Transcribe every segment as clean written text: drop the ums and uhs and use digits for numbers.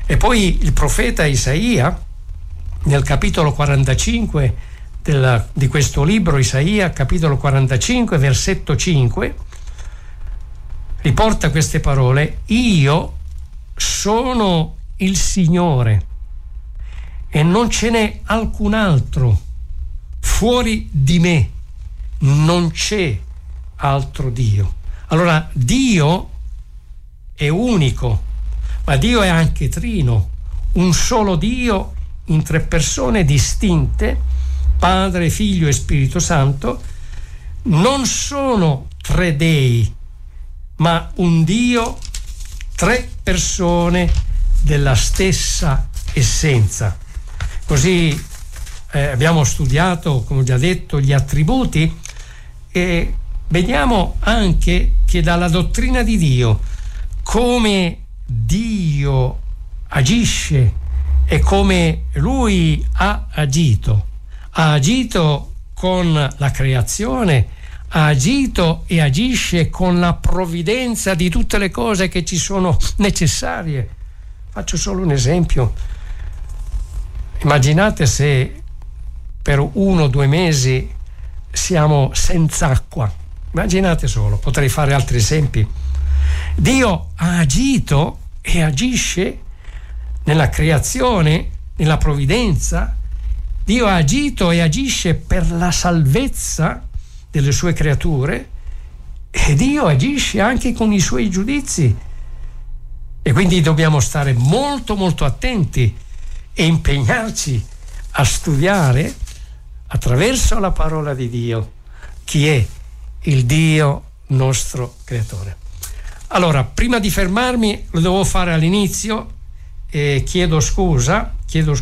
E poi il profeta Isaia, nel capitolo 45 di questo libro, Isaia, capitolo 45, versetto 5, riporta queste parole: io sono il Signore e non ce n'è alcun altro, fuori di me non c'è altro Dio. Allora Dio è unico, ma Dio è anche trino, un solo Dio in tre persone distinte, Padre, Figlio e Spirito Santo. Non sono tre dei, ma un Dio, tre persone della stessa essenza. Così abbiamo studiato, come ho già detto, gli attributi, e vediamo anche che dalla dottrina di Dio, come Dio agisce e come Lui ha agito con la creazione, ha agito e agisce con la provvidenza di tutte le cose che ci sono necessarie. Faccio solo un esempio. Immaginate se per 1 o 2 mesi siamo senza acqua. Immaginate solo, potrei fare altri esempi. Dio ha agito e agisce nella creazione, nella provvidenza. Dio ha agito e agisce per la salvezza delle sue creature, e Dio agisce anche con i suoi giudizi. E quindi dobbiamo stare molto molto attenti e impegnarci a studiare attraverso la parola di Dio chi è il Dio nostro creatore. Allora, prima di fermarmi, lo devo fare all'inizio, e chiedo scusa,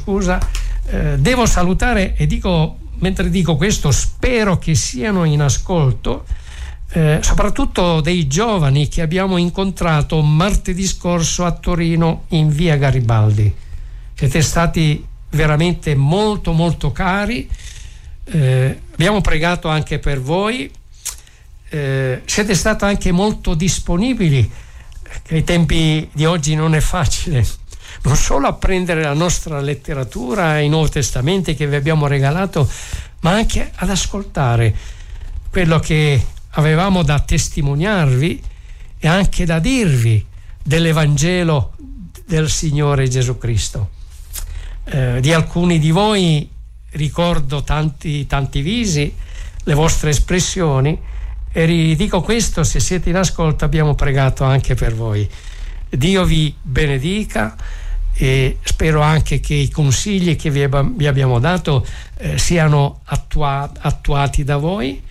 devo salutare, e dico, mentre dico questo, spero che siano in ascolto soprattutto dei giovani che abbiamo incontrato martedì scorso a Torino in via Garibaldi. Siete stati veramente molto molto cari, abbiamo pregato anche per voi, siete stati anche molto disponibili, che ai tempi di oggi non è facile non solo apprendere la nostra letteratura e i Nuovi Testamenti che vi abbiamo regalato, ma anche ad ascoltare quello che avevamo da testimoniarvi e anche da dirvi dell'Evangelo del Signore Gesù Cristo. Di alcuni di voi ricordo tanti visi, le vostre espressioni, e ridico questo: se siete in ascolto, abbiamo pregato anche per voi. Dio vi benedica, e spero anche che i consigli che vi abbiamo dato siano attuati da voi.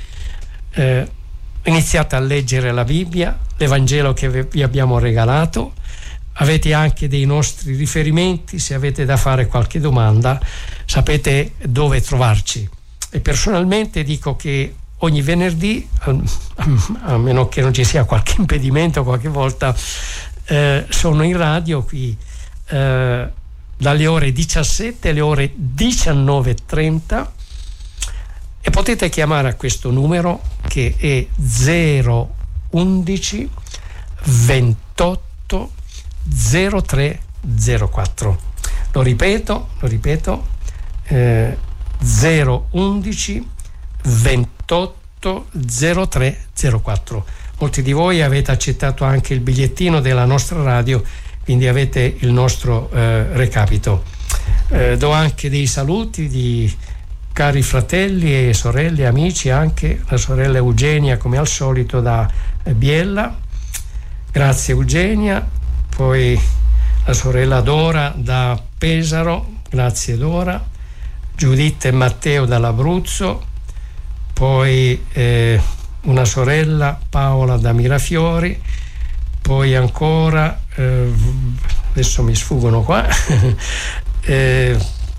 Iniziate a leggere la Bibbia, l'Evangelo che vi abbiamo regalato. Avete anche dei nostri riferimenti, se avete da fare qualche domanda sapete dove trovarci. E personalmente dico che ogni venerdì, a meno che non ci sia qualche impedimento qualche volta, sono in radio qui dalle ore 17 alle ore 19:30, e potete chiamare a questo numero che è 011 28 0304. Lo ripeto 011 28 0304. Molti di voi avete accettato anche il bigliettino della nostra radio, quindi avete il nostro recapito. Do anche dei saluti di cari fratelli e sorelle, amici, anche la sorella Eugenia come al solito da Biella. Grazie Eugenia. Poi la sorella Dora da Pesaro, grazie Dora. Giuditta e Matteo dall'Abruzzo. Poi una sorella Paola da Mirafiori. Poi ancora adesso mi sfuggono qua il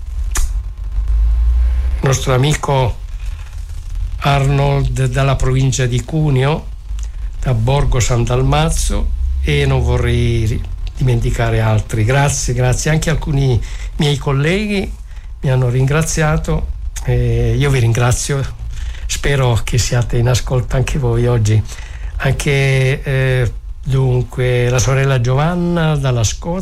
nostro amico Arnold dalla provincia di Cuneo, da Borgo San Dalmazzo, e non vorrei dimenticare altri. Grazie anche alcuni miei colleghi mi hanno ringraziato, io vi ringrazio, spero che siate in ascolto anche voi oggi. Anche dunque la sorella Giovanna dalla Scozia,